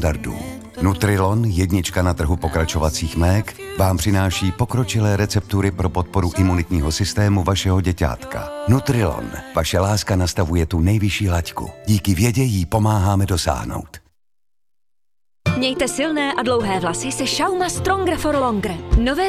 standardů. Nutrilon, jednička na trhu pokračovacích mlék, vám přináší pokročilé receptury pro podporu imunitního systému vašeho děťátka. Nutrilon, vaše láska nastavuje tu nejvyšší laťku. Díky vědě jí pomáháme dosáhnout. Mějte silné a dlouhé vlasy se Schauma Stronger for Longer. Nové